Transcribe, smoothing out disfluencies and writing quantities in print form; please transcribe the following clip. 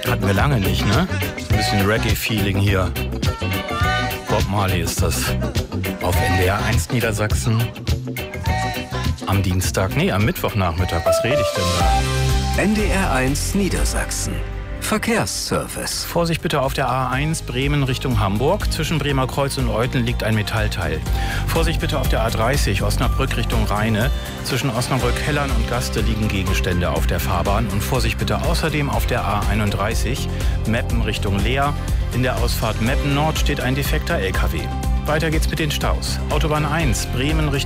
Hatten wir lange nicht, ne? Ein bisschen Reggae-Feeling hier. Bob Marley ist das. Auf NDR 1 Niedersachsen. Am am Mittwochnachmittag. Was rede ich denn da? NDR 1 Niedersachsen. Verkehrsservice. Vorsicht bitte auf der A1 Bremen Richtung Hamburg. Zwischen Bremer Kreuz und Euthen liegt ein Metallteil. Vorsicht bitte auf der A30 Osnabrück Richtung Rheine. Zwischen Osnabrück, Hellern und Gaste liegen Gegenstände auf der Fahrbahn. Und Vorsicht bitte außerdem auf der A31 Meppen Richtung Leer. In der Ausfahrt Meppen Nord steht ein defekter LKW. Weiter geht's mit den Staus. Autobahn 1 Bremen Richtung